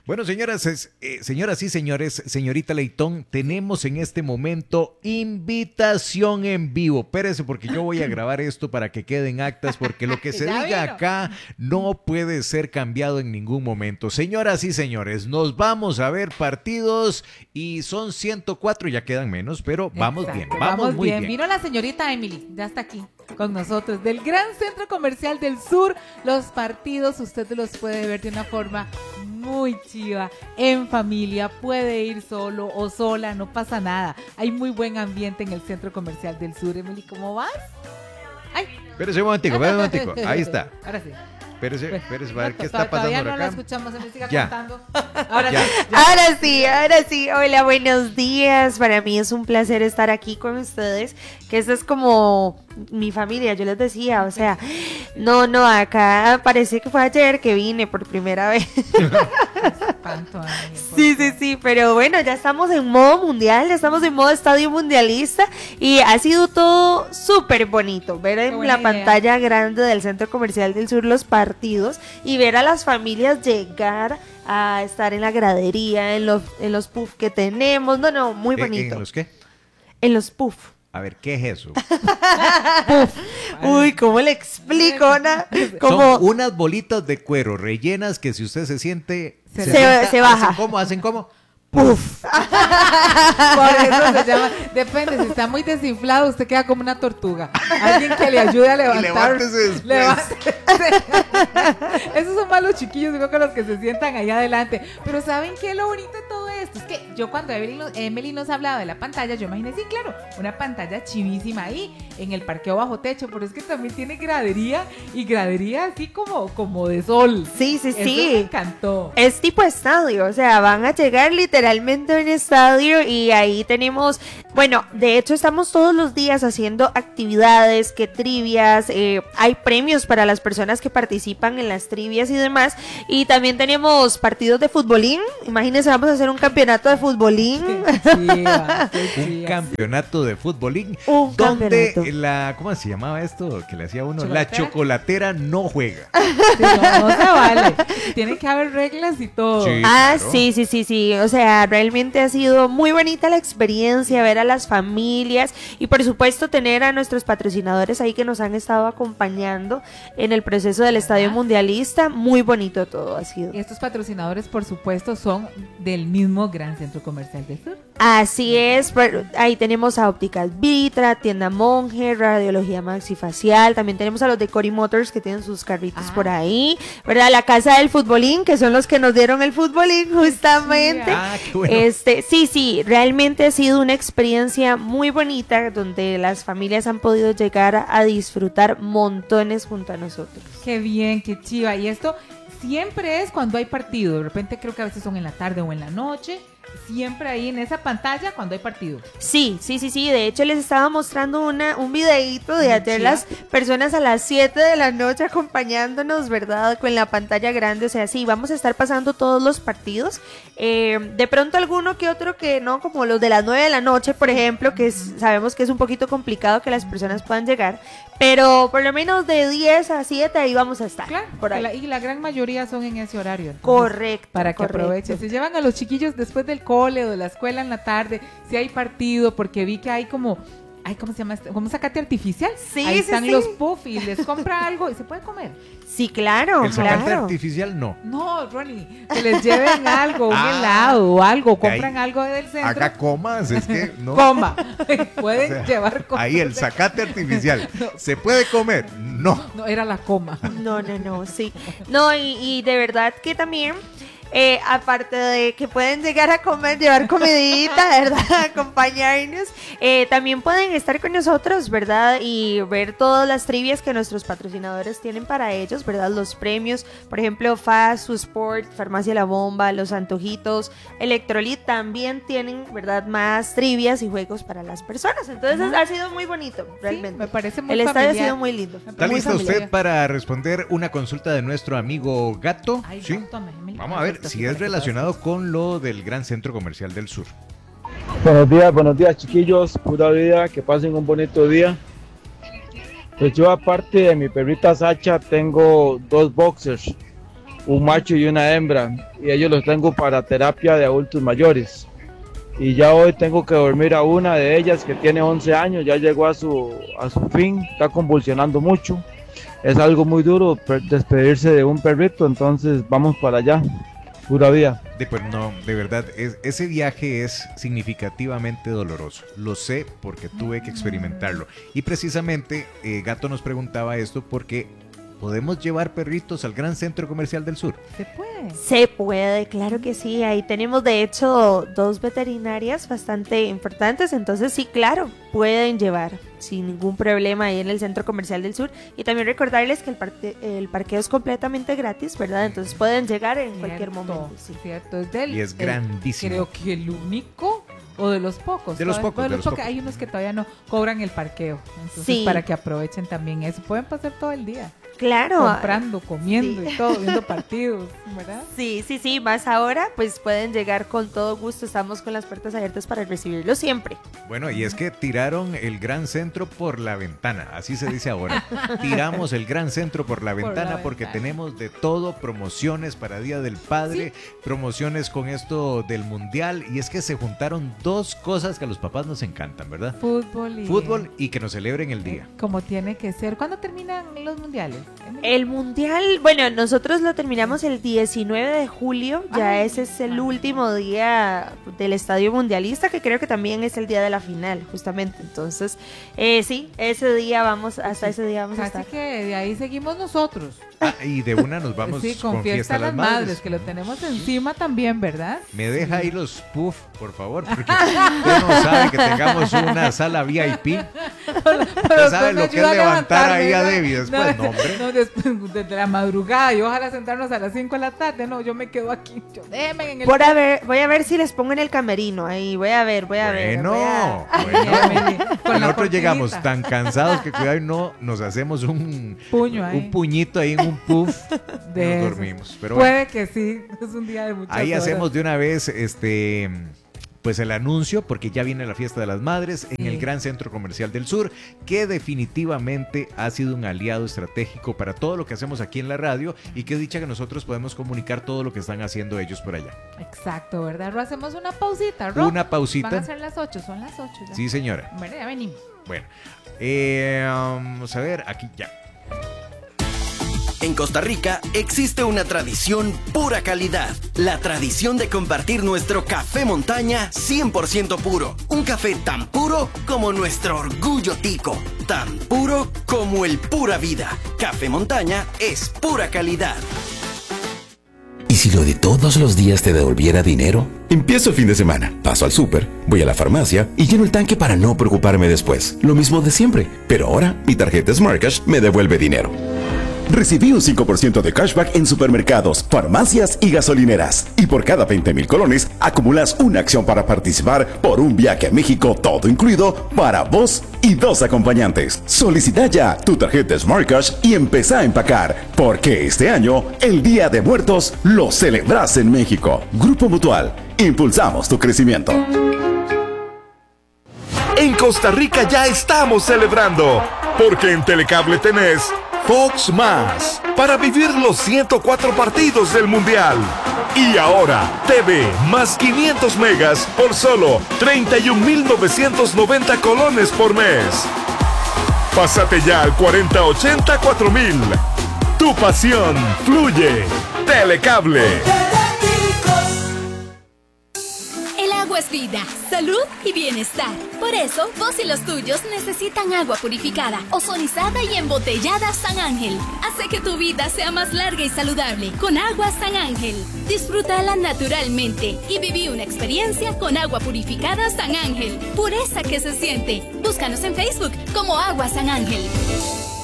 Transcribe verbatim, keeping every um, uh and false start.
Bueno, señoras, es, eh, señoras y señores, señorita Leitón, tenemos en este momento invitación en vivo. Espérese porque yo voy a grabar esto para que queden actas, porque lo que se diga acá no puede ser cambiado en ningún momento. Señoras y señores, nos vamos a ver partidos y son ciento cuatro, ya quedan menos, pero vamos Exacto. bien, vamos, vamos muy bien. bien. Vino la señorita Emily, ya está aquí con nosotros, del Gran Centro Comercial del Sur. Los partidos usted los puede ver de una forma muy chiva, en familia, puede ir solo o sola, no pasa nada. Hay muy buen ambiente en el Centro Comercial del Sur. Emily, ¿cómo vas? Ay. Espérese un momentico, espérese un momentico, ahí está. Ahora sí. Espérese, espérese, a ver qué está pasando Todavía por no acá. la escuchamos, se me siga ya. contando. Ahora ya. sí, ya. Ahora sí, ahora sí. Hola, buenos días. Para mí es un placer estar aquí con ustedes, que esta es como mi familia, yo les decía, o sea, no, no, acá parece que fue ayer que vine por primera vez. Espanto, amigo, sí, sí, sí, pero bueno, ya estamos en modo mundial, ya estamos en modo estadio mundialista y ha sido todo súper bonito ver en la idea. Pantalla grande del Centro Comercial del Sur los partidos y ver a las familias llegar a estar en la gradería, en los, en los puff que tenemos, no, no, muy bonito. ¿En los qué? En los puff. A ver, ¿qué es eso? Uy, ¿cómo le explico, Ana? Como... Son unas bolitas de cuero rellenas que si usted se siente... Se, se, sienta, se baja. ¿Hacen cómo? ¿Hacen cómo? Puf. Por eso se llama. Depende, si está muy desinflado, usted queda como una tortuga. Alguien que le ayude a levantar. Levántese después. Levántese. Esos son más los chiquillos, digo, con los que se sientan ahí adelante. Pero ¿saben qué es lo bonito de todo esto? Es que yo cuando Emily, Emily nos hablaba de la pantalla, yo imaginé, sí, claro, una pantalla chivísima ahí en el parqueo bajo techo, pero es que también tiene gradería y gradería así como, como de sol. Sí, sí, Eso sí. me encantó. Es tipo estadio, o sea, van a llegar literalmente Realmente un estadio y ahí tenemos, bueno, de hecho estamos todos los días haciendo actividades, que trivias, eh, hay premios para las personas que participan en las trivias y demás, y también tenemos partidos de futbolín, imagínense, vamos a hacer un campeonato de futbolín. Qué chiva, qué chiva. Un campeonato de futbolín, un donde campeonato. la, ¿cómo se llamaba esto que le hacía uno? ¿Chocolatera? La chocolatera no juega. Sí, no, no se vale, tienen que haber reglas y todo. Sí, ah, claro. sí, sí, sí, sí, o sea, realmente ha sido muy bonita la experiencia, ver a las familias y por supuesto tener a nuestros patrocinadores ahí que nos han estado acompañando en el proceso del Estadio Mundialista. Muy bonito todo ha sido. Y estos patrocinadores, por supuesto, son del mismo Gran Centro Comercial del Sur. Así es, ahí tenemos a Ópticas Vitra, Tienda Monge, Radiología Maxifacial, también tenemos a los de Cory Motors que tienen sus carritos ah. por ahí, ¿verdad? La Casa del Futbolín, que son los que nos dieron el futbolín justamente. Ah, qué bueno. Este, sí, sí, realmente ha sido una experiencia muy bonita donde las familias han podido llegar a disfrutar montones junto a nosotros. Qué bien, qué chiva. Y esto siempre es cuando hay partido. De repente creo que a veces son en la tarde o en la noche. Siempre ahí en esa pantalla cuando hay partido. Sí, sí, sí, sí. De hecho les estaba mostrando una, un videíto de ayer las personas a las siete de la noche acompañándonos, ¿verdad? Con la pantalla grande. O sea, sí, vamos a estar pasando todos los partidos. Eh, de pronto alguno que otro que no, como los de las nueve de la noche, por ejemplo, que es, sabemos que es un poquito complicado que las personas puedan llegar. Pero por lo menos de diez a siete ahí vamos a estar. Claro, por ahí. La, y la gran mayoría son en ese horario. Entonces, correcto. Para que correcto. aprovechen. Se llevan a los chiquillos después del cole o de la escuela en la tarde, si hay partido, porque vi que hay como, ay, ¿cómo se llama? ¿Cómo zacate artificial? Sí, Ahí sí, están sí. los puff y les compra algo y se puede comer. Sí, claro, El zacate claro. artificial no. No, Ronnie, que les lleven algo, un ah, helado o algo, compran ahí, algo del centro. Haga comas, es que no. Coma, pueden o sea, llevar cosas. Ahí el zacate artificial, no. ¿Se puede comer? No. No, era la coma. No, no, no, sí. No, y, y de verdad que también... Eh, aparte de que pueden llegar a comer, llevar comidita, ¿verdad? Acompañarnos. Eh, también pueden estar con nosotros, ¿verdad? Y ver todas las trivias que nuestros patrocinadores tienen para ellos, ¿verdad? Los premios, por ejemplo, Fast, Su Sport, Farmacia La Bomba, Los Antojitos, Electrolit también tienen, ¿verdad? Más trivias y juegos para las personas. Entonces uh-huh. ha sido muy bonito, realmente. Sí, me parece muy El familiar. estadio ha sido muy lindo. ¿Está lista usted para responder una consulta de nuestro amigo Gato? Ay, sí. Tome, Vamos a ver si es relacionado con lo del Gran Centro Comercial del Sur. Buenos días, buenos días chiquillos, pura vida, que pasen un bonito día. Pues yo aparte de mi perrita Sacha tengo dos boxers un macho y una hembra, y ellos los tengo para terapia de adultos mayores. Y ya hoy tengo que dormir a una de ellas que tiene once años, ya llegó a su, a su fin, está convulsionando mucho. Es algo muy duro despedirse de un perrito, entonces vamos para allá, pura vida. De, pues no, de verdad, es, ese viaje es significativamente doloroso. Lo sé porque tuve que experimentarlo. Y precisamente eh, Gato nos preguntaba esto porque ¿podemos llevar perritos al Gran Centro Comercial del Sur? ¿Se puede? Se puede, claro que sí. Ahí tenemos de hecho dos veterinarias bastante importantes, entonces sí, claro, pueden llevar sin ningún problema ahí en el Centro Comercial del Sur. Y también recordarles que el, parque, el parqueo es completamente gratis, ¿verdad? Entonces pueden llegar en Cierto, cualquier momento. Sí. Cierto, es del, Y es el- grandísimo. creo que el único o de los pocos. De los todavía- pocos, de los porque pocos. hay unos que todavía no cobran el parqueo. Entonces, Sí. para que aprovechen también eso. Pueden pasar todo el día Claro. comprando, comiendo Sí. y todo, viendo partidos, ¿verdad? Sí, sí, sí, más ahora, pues pueden llegar con todo gusto. Estamos con las puertas abiertas para recibirlos siempre. Bueno, y es que tiraron el Gran Centro por la ventana, así se dice ahora. Tiramos el Gran Centro por la Por la ventana porque ventana. tenemos de todo, promociones para Día del Padre, promociones con esto del Mundial, y es que se juntaron dos cosas que a los papás nos encantan, ¿verdad? Fútbol y... Fútbol y que nos celebren el día. Como tiene que ser. ¿Cuándo terminan los mundiales? El mundial, bueno, nosotros lo terminamos el diecinueve de julio, ya Ay, ese es el ay. último día del estadio mundialista, que creo que también es el día de la final, justamente. Entonces, eh, sí, ese día vamos, hasta ese día vamos a Así estar. que de ahí seguimos nosotros. Ah, y de una nos vamos sí, con, con fiesta a las madres, que lo tenemos encima también, ¿verdad? Me deja ahí los puff, por favor, porque usted no sabe que tengamos una sala V I P. Pero Usted sabe me lo que ayuda es levantar ahí a levantarme, Debbie después, no, hombre. no, después, desde la madrugada y ojalá sentarnos a las cinco de la tarde. No, yo me quedo aquí. Yo, déjeme en el... Por a ver, voy a ver si les pongo en el camerino ahí, voy a ver, voy a ver. Bueno, voy a- bueno. Con la Nosotros llegamos cortinita. tan cansados que cuidado y no nos hacemos un, Puño ahí. un puñito ahí en un puff y De nos esos. dormimos. Pero bueno, Puede que sí, es un día de muchas ahí horas. hacemos de una vez este pues el anuncio, porque ya viene la fiesta de las madres en Sí. el Gran Centro Comercial del Sur, que definitivamente ha sido un aliado estratégico para todo lo que hacemos aquí en la radio, y qué dicha que nosotros podemos comunicar todo lo que están haciendo ellos por allá. Exacto, ¿verdad, Ro? Hacemos una pausita, Ro. Una pausita. Van a ser las ocho, son las ocho ya. Sí, señora. Bueno, ya venimos. Bueno, eh, vamos a ver, aquí ya. En Costa Rica existe una tradición pura calidad, la tradición de compartir nuestro café montaña cien por ciento puro. Un café tan puro como nuestro orgullo tico, tan puro como el pura vida. Café montaña es pura calidad. ¿Y si lo de todos los días te devolviera dinero? Empiezo el fin de semana, paso al súper, voy a la farmacia y lleno el tanque para no preocuparme después. Lo mismo de siempre, pero ahora mi tarjeta Smart Cash me devuelve dinero. Recibí un cinco por ciento de cashback en supermercados, farmacias y gasolineras. Y por cada veinte mil colones, acumulas una acción para participar por un viaje a México, todo incluido, para vos y dos acompañantes. Solicita ya tu tarjeta Smart Cash y empezá a empacar, porque este año, el Día de Muertos, lo celebras en México. Grupo Mutual, impulsamos tu crecimiento. En Costa Rica ya estamos celebrando, porque en Telecable tenés Fox Más, para vivir los ciento cuatro partidos del Mundial. Y ahora, T V más quinientos megas por solo treinta y un mil novecientos noventa colones por mes. Pásate ya al cuarenta ochenta cuatro mil. Tu pasión fluye. Telecable. El agua es vida, salud y bienestar. Por eso, vos y los tuyos necesitan agua purificada, ozonizada y embotellada San Ángel. Hace que tu vida sea más larga y saludable con agua San Ángel. Disfrútala naturalmente y viví una experiencia con agua purificada San Ángel. Pureza que se siente. Búscanos en Facebook como Agua San Ángel.